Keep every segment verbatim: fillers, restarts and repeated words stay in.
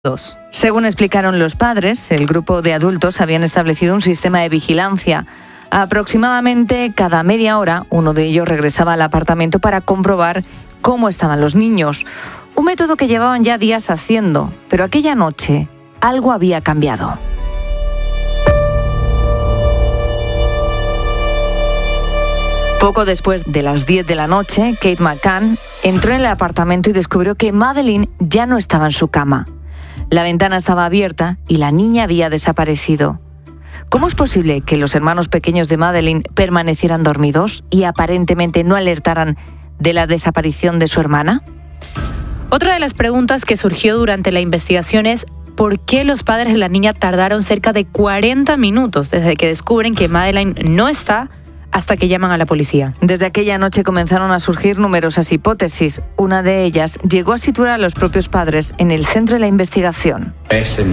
Según explicaron los padres, el grupo de adultos habían establecido un sistema de vigilancia. Aproximadamente cada media hora, uno de ellos regresaba al apartamento para comprobar cómo estaban los niños. Un método que llevaban ya días haciendo, pero aquella noche algo había cambiado. Poco después de las diez de la noche, Kate McCann entró en el apartamento y descubrió que Madeleine ya no estaba en su cama. La ventana estaba abierta y la niña había desaparecido. ¿Cómo es posible que los hermanos pequeños de Madeleine permanecieran dormidos y aparentemente no alertaran de la desaparición de su hermana? Otra de las preguntas que surgió durante la investigación es ¿por qué los padres de la niña tardaron cerca de cuarenta minutos desde que descubren que Madeleine no está hasta que llaman a la policía? Desde aquella noche comenzaron a surgir numerosas hipótesis. Una de ellas llegó a situar a los propios padres en el centro de la investigación. Es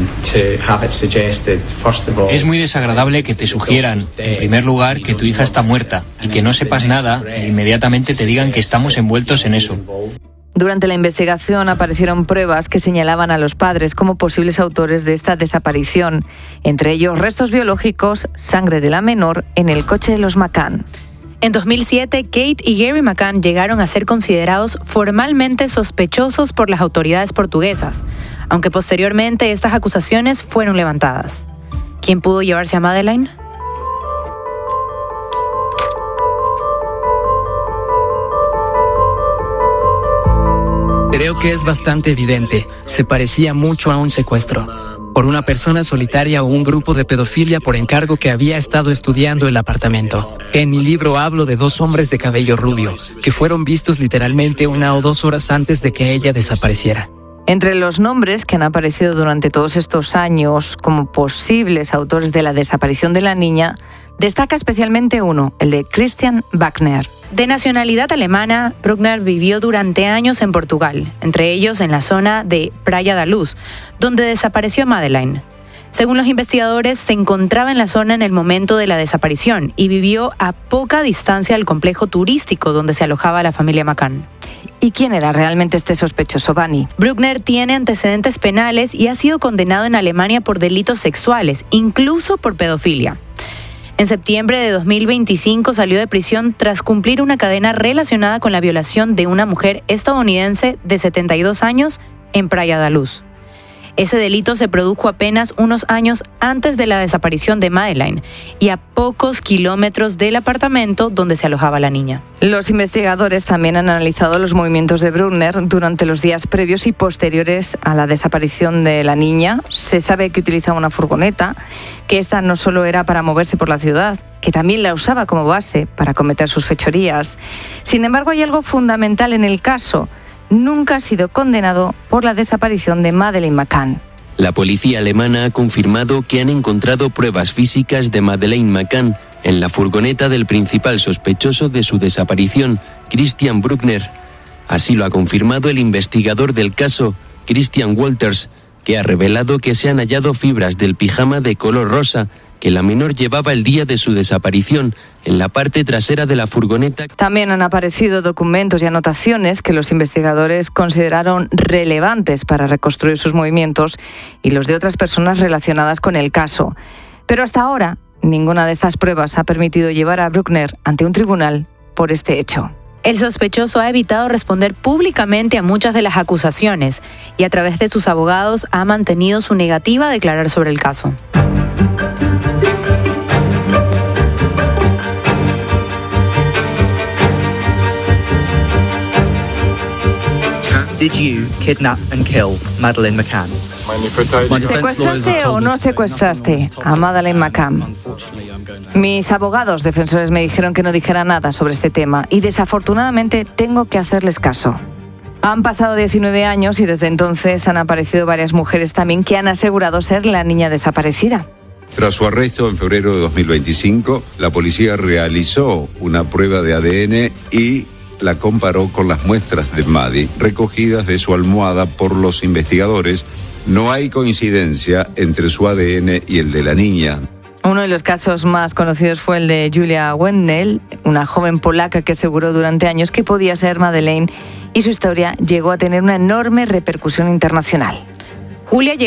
muy desagradable que te sugieran, en primer lugar, que tu hija está muerta y que no sepas nada e inmediatamente te digan que estamos envueltos en eso. Durante la investigación aparecieron pruebas que señalaban a los padres como posibles autores de esta desaparición, entre ellos restos biológicos, sangre de la menor en el coche de los McCann. En dos mil siete, Kate y Gary McCann llegaron a ser considerados formalmente sospechosos por las autoridades portuguesas, aunque posteriormente estas acusaciones fueron levantadas. ¿Quién pudo llevarse a Madeleine? Creo que es bastante evidente. Se parecía mucho a un secuestro por una persona solitaria o un grupo de pedofilia por encargo que había estado estudiando el apartamento. En mi libro hablo de dos hombres de cabello rubio que fueron vistos literalmente una o dos horas antes de que ella desapareciera. Entre los nombres que han aparecido durante todos estos años como posibles autores de la desaparición de la niña, destaca especialmente uno, el de Christian Wagner. De nacionalidad alemana, Bruckner vivió durante años en Portugal, entre ellos en la zona de Praia da Luz, donde desapareció Madeleine. Según los investigadores, se encontraba en la zona en el momento de la desaparición y vivió a poca distancia del complejo turístico donde se alojaba la familia McCann. ¿Y quién era realmente este sospechoso, Vani? Bruckner tiene antecedentes penales y ha sido condenado en Alemania por delitos sexuales, incluso por pedofilia. En septiembre de dos mil veinticinco salió de prisión tras cumplir una cadena relacionada con la violación de una mujer estadounidense de setenta y dos años en Praia da Luz. Ese delito se produjo apenas unos años antes de la desaparición de Madeleine y a pocos kilómetros del apartamento donde se alojaba la niña. Los investigadores también han analizado los movimientos de Bruckner durante los días previos y posteriores a la desaparición de la niña. Se sabe que utilizaba una furgoneta, que esta no solo era para moverse por la ciudad, que también la usaba como base para cometer sus fechorías. Sin embargo, hay algo fundamental en el caso. Nunca ha sido condenado por la desaparición de Madeleine McCann. La policía alemana ha confirmado que han encontrado pruebas físicas de Madeleine McCann en la furgoneta del principal sospechoso de su desaparición, Christian Bruckner. Así lo ha confirmado el investigador del caso, Christian Walters, que ha revelado que se han hallado fibras del pijama de color rosa que la menor llevaba el día de su desaparición en la parte trasera de la furgoneta. También han aparecido documentos y anotaciones que los investigadores consideraron relevantes para reconstruir sus movimientos y los de otras personas relacionadas con el caso. Pero hasta ahora, ninguna de estas pruebas ha permitido llevar a Bruckner ante un tribunal por este hecho. El sospechoso ha evitado responder públicamente a muchas de las acusaciones y a través de sus abogados ha mantenido su negativa a declarar sobre el caso. Did you kidnap and kill Madeleine McCann? ¿Secuestraste o no secuestraste a Madeleine McCann? Mis abogados defensores me dijeron que no dijera nada sobre este tema y desafortunadamente tengo que hacerles caso. Han pasado diecinueve años y desde entonces han aparecido varias mujeres también que han asegurado ser la niña desaparecida. Tras su arresto en febrero de dos mil veinticinco, la policía realizó una prueba de A D N y la comparó con las muestras de Maddie recogidas de su almohada por los investigadores. No hay coincidencia entre su A D N y el de la niña. Uno de los casos más conocidos fue el de Julia Wendell, una joven polaca que aseguró durante años que podía ser Madeleine, y su historia llegó a tener una enorme repercusión internacional. Julia